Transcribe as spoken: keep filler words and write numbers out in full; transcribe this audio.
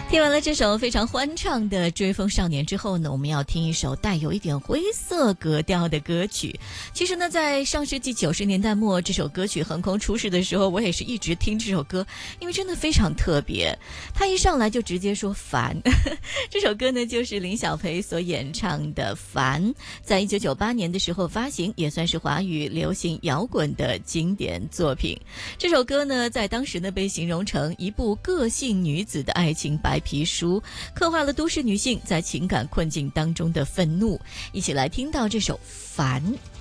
听完了这首非常欢畅的《追风少年》之后呢，我们要听一首带有一点灰色格调的歌曲。其实呢，在上世纪九十年代末，这首歌曲横空出世的时候，我也是一直听这首歌，因为真的非常特别。他一上来就直接说烦，这首歌呢就是林小培所演唱的《烦》，在一九九八年的时候发行，也算是华语流行摇滚的经典作品。这首歌呢，在当时呢被形容成一部个性女子的爱情白皮书，刻画了都市女性在情感困境当中的愤怒。一起来听到这首《烦》。